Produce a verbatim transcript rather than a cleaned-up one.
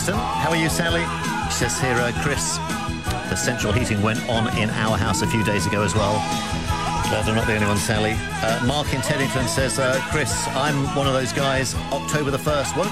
Kensington. How are you, Sally? She says here, uh, Chris, the central heating went on in our house a few days ago as well. Glad I'm not the only one, Sally. Uh, Mark in Teddington says, uh, Chris, I'm one of those guys, October the first. What